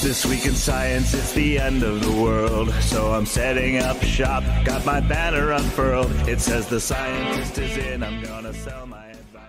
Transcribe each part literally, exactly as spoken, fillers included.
This week in science, it's the end of the world. So I'm setting up shop, got my banner unfurled. It says the scientist is in, I'm gonna sell my advice.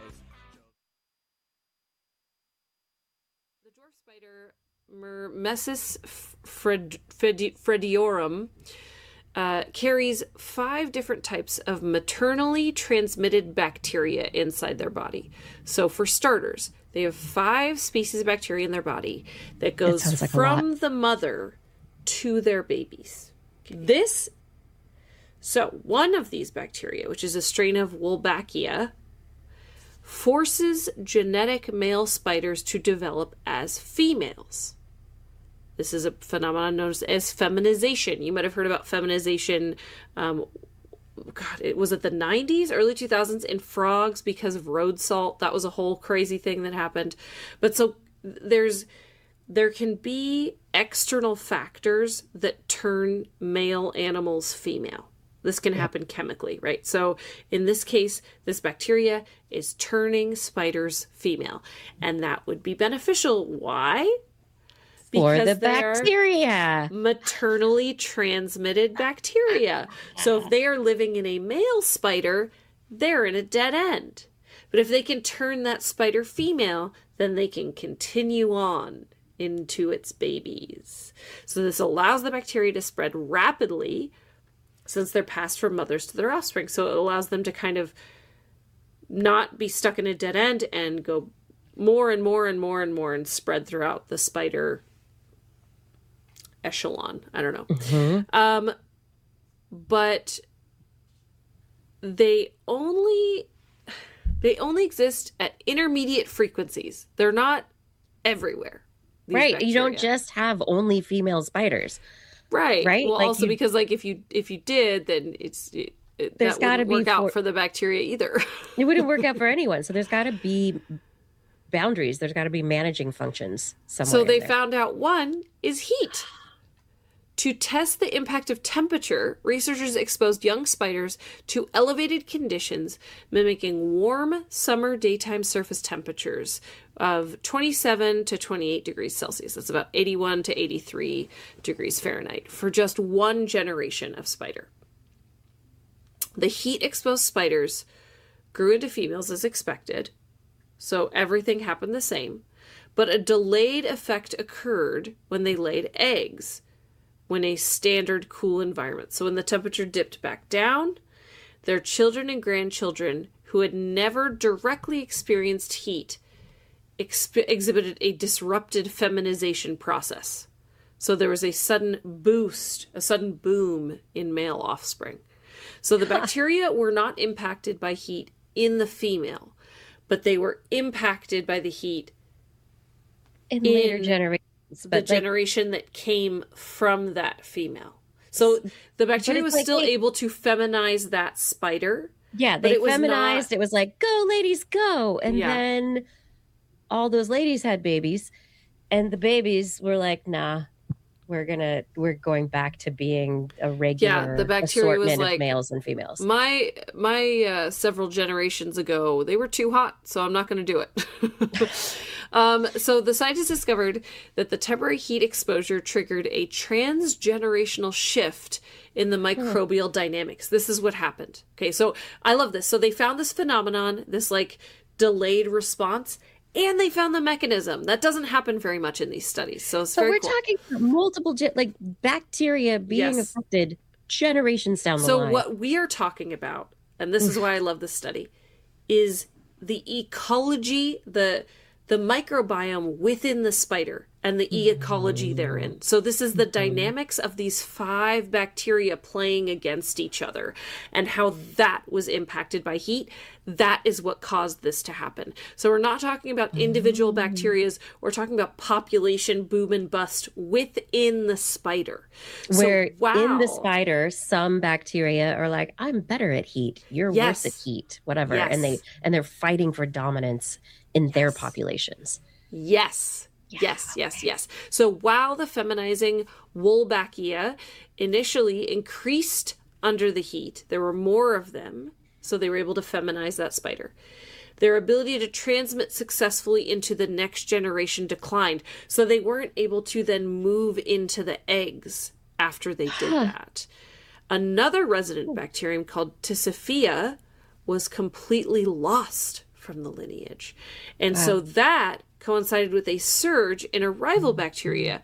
The dwarf spider, Myrmecis fred, fred, frediorum, uh, carries five different types of maternally transmitted bacteria inside their body. So for starters, they have five species of bacteria in their body that goes like from the mother to their babies. This, so one of these bacteria, which is a strain of Wolbachia, forces genetic male spiders to develop as females. This is a phenomenon known as feminization. You might have heard about feminization. Um, God, it was it the nineties, early two thousands in frogs because of road salt. That was a whole crazy thing that happened. But so there's there can be external factors that turn male animals female. This can happen chemically, right? So in this case, this bacteria is turning spiders female, and that would be beneficial. Why? For the bacteria. Maternally transmitted bacteria. So if they are living in a male spider, they're in a dead end. But if they can turn that spider female, then they can continue on into its babies. So this allows the bacteria to spread rapidly since they're passed from mothers to their offspring. So it allows them to kind of not be stuck in a dead end and go more and more and more and more and spread throughout the spider echelon. I don't know. Mm-hmm. Um, but they only they only exist at intermediate frequencies. They're not everywhere. Right. Bacteria. You don't just have only female spiders. Right. Right. Well, like also you, because like if you if you did, then it's it, it, there's that got to wouldn't be work for, out for the bacteria either. It wouldn't work out for anyone. So there's got to be boundaries. There's got to be managing functions somewhere. So they there. found out one is heat. To test the impact of temperature, researchers exposed young spiders to elevated conditions mimicking warm summer daytime surface temperatures of twenty-seven to twenty-eight degrees Celsius. That's about eighty-one to eighty-three degrees Fahrenheit for just one generation of spider. The heat-exposed spiders grew into females as expected, so everything happened the same, but a delayed effect occurred when they laid eggs. When a standard cool environment. So when the temperature dipped back down, their children and grandchildren who had never directly experienced heat exp- exhibited a disrupted feminization process. So there was a sudden boost, a sudden boom in male offspring. So the bacteria were not impacted by heat in the female, but they were impacted by the heat in, in later generations. The but generation like, that came from that female. So the bacteria was like still they, able to feminize that spider. Yeah, they it feminized. Not, it was like, go, ladies, go. And yeah. then all those ladies had babies. And the babies were like, nah, we're gonna we're going back to being a regular yeah, the bacteria assortment was like, of males and females. My my uh, several generations ago, they were too hot, so I'm not going to do it. um, so the scientists discovered that the temporary heat exposure triggered a transgenerational shift in the microbial dynamics. This is what happened. Okay, so I love this. So they found this phenomenon, this like delayed response. And they found the mechanism. That doesn't happen very much in these studies. So it's so very we're cool. talking multiple, ge- like bacteria being yes. affected generations down the so line. So what we are talking about, and this is why I love this study, is the ecology, the the microbiome within the spider and the ecology therein. So this is the dynamics of these five bacteria playing against each other and how that was impacted by heat. That is what caused this to happen. So we're not talking about individual bacterias. We're talking about population boom and bust within the spider. Where so, wow. in the spider, some bacteria are like, I'm better at heat. You're yes. worse at heat, whatever. Yes. And they and they're fighting for dominance in yes. their populations. Yes. Yeah. Yes, yes, yes. So while the feminizing Wolbachia initially increased under the heat, there were more of them, so they were able to feminize that spider. Their ability to transmit successfully into the next generation declined. So they weren't able to then move into the eggs after they did that. Another resident bacterium called Tisiphia was completely lost from the lineage. And wow. so that coincided with a surge in a rival bacteria,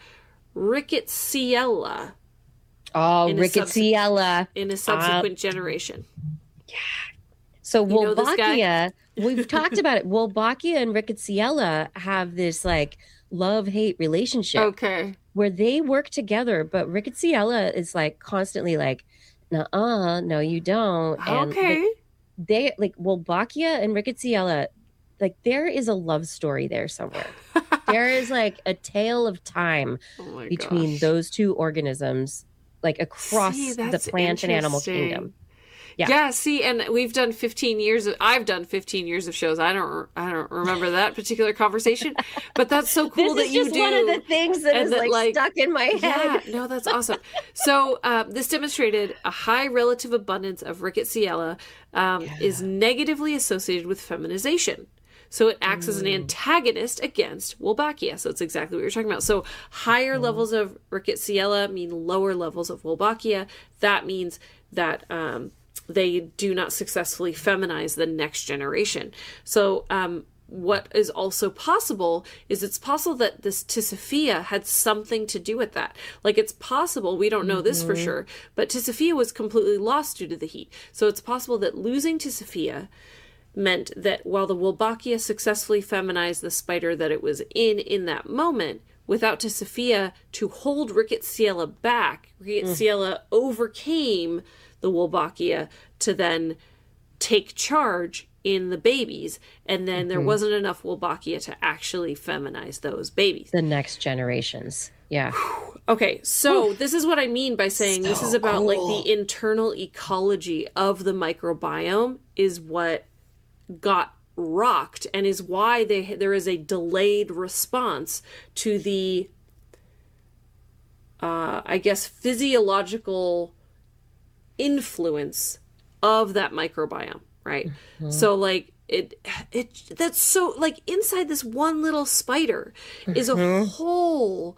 Rickettsiella. Oh, in Rickettsiella. A in a subsequent uh, generation. Yeah. So you Wolbachia, we've talked about it. Wolbachia and Rickettsiella have this like love-hate relationship. Okay. Where they work together, but Rickettsiella is like constantly like, "Nuh-uh, no, you don't." And okay. They, they like Wolbachia and Rickettsiella, like there is a love story there somewhere. There is like a tale of time oh between gosh. those two organisms, like across See, the plant and animal kingdom. Yeah. yeah, see, and we've done fifteen years of, I've done fifteen years of shows. I don't I don't remember that particular conversation, but that's so cool this that you do. This is one of the things that is that, like, like stuck in my head. Yeah, no, that's awesome. So uh, this demonstrated a high relative abundance of Rickettsiella um, yeah. is negatively associated with feminization. So it acts mm. as an antagonist against Wolbachia. So it's exactly what you're talking about. So higher mm. levels of Rickettsiella mean lower levels of Wolbachia. That means that um, they do not successfully feminize the next generation. So um, what is also possible is it's possible that this Tisiphia had something to do with that. Like it's possible, we don't know mm-hmm. this for sure, but Tisiphia was completely lost due to the heat. So it's possible that losing Tisiphia meant that while the Wolbachia successfully feminized the spider that it was in in that moment, without Tisiphia to hold Rickettsiella back, Rickettsiella mm. overcame the Wolbachia to then take charge in the babies, and then mm-hmm. there wasn't enough Wolbachia to actually feminize those babies. The next generations. Yeah. Okay, so Whew. This is what I mean by saying so this is about cool. like the internal ecology of the microbiome is what got rocked and is why they there is a delayed response to the uh, I guess physiological influence of that microbiome, right? Mm-hmm. So like it it that's so like inside this one little spider mm-hmm. is a whole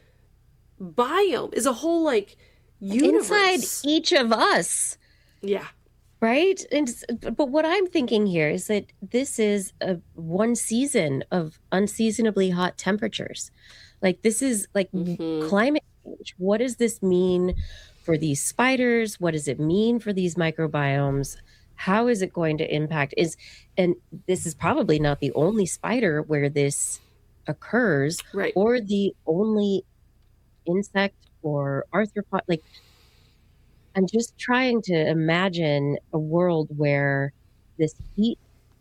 biome, is a whole like universe inside each of us. Yeah. Right? And but what I'm thinking here is that this is a one season of unseasonably hot temperatures. Like this is like mm-hmm. climate change. What does this mean for these spiders? What does it mean for these microbiomes? How is it going to impact is and this is probably not the only spider where this occurs, right, or the only insect or arthropod. Like I'm just trying to imagine a world where this heat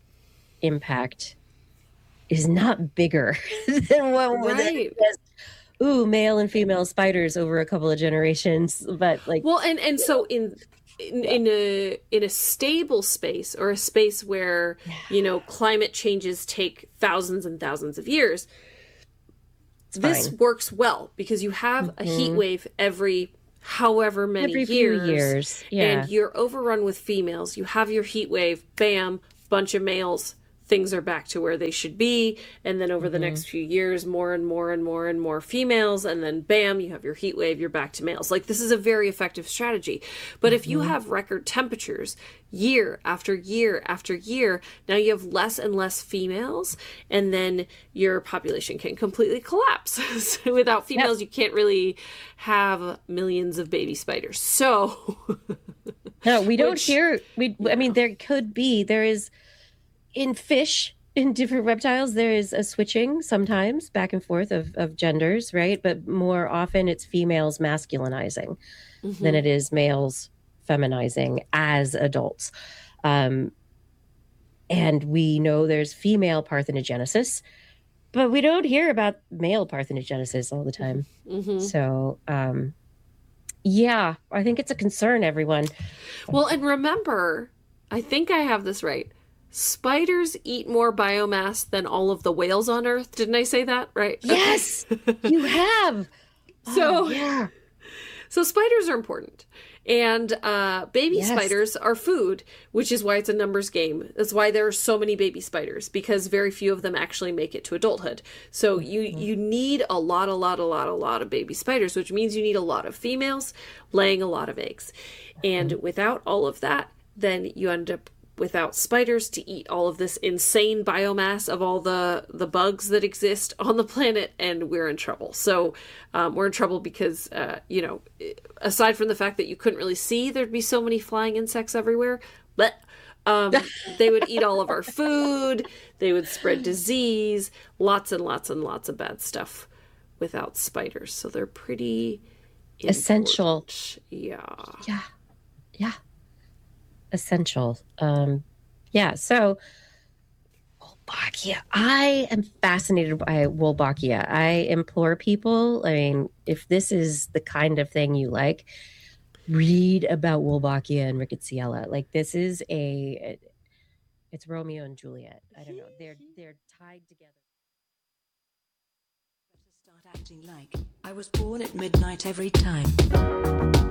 impact is not bigger than what right. just, ooh, male and female spiders over a couple of generations. But like, well, and and so in in, in a in a stable space or a space where yeah. you know climate changes take thousands and thousands of years, it's this fine. Works well because you have mm-hmm. a heat wave every. However many Every years, few years. Yeah. And you're overrun with females. You have your heat wave, bam, bunch of males. Things are back to where they should be. And then over mm-hmm. the next few years, more and more and more and more females. And then bam, you have your heat wave, you're back to males. Like this is a very effective strategy. But mm-hmm. if you have record temperatures year after year after year, now you have less and less females. And then your population can completely collapse. So without females, yep. you can't really have millions of baby spiders. So no, we don't which, hear, we, I mean, there could be, there is, in fish, in different reptiles, there is a switching sometimes back and forth of, of genders, right? But more often it's females masculinizing mm-hmm. than it is males feminizing as adults. Um, and we know there's female parthenogenesis, but we don't hear about male parthenogenesis all the time. Mm-hmm. So, um, yeah, I think it's a concern, everyone. Well, and remember, I think I have this right. Spiders eat more biomass than all of the whales on Earth. Didn't I say that right? Yes, you have. So, oh, yeah. So spiders are important. And uh, baby Yes. spiders are food, which is why it's a numbers game. That's why there are so many baby spiders, because very few of them actually make it to adulthood. So you you need a lot, a lot, a lot, a lot of baby spiders, which means you need a lot of females laying a lot of eggs. And without all of that, then you end up without spiders to eat all of this insane biomass of all the, the bugs that exist on the planet, and we're in trouble. So um, we're in trouble because, uh, you know, aside from the fact that you couldn't really see there'd be so many flying insects everywhere, but um, they would eat all of our food, they would spread disease, lots and lots and lots of bad stuff without spiders. So they're pretty Essential. important. Yeah. Yeah. Yeah. Essential. Um, yeah. So Wolbachia. I am fascinated by Wolbachia. I implore people, I mean, if this is the kind of thing you like, read about Wolbachia and Rickettsiella. Like this is a, it's Romeo and Juliet. I don't know. They're they're tied together. Start acting like I was born at midnight every time.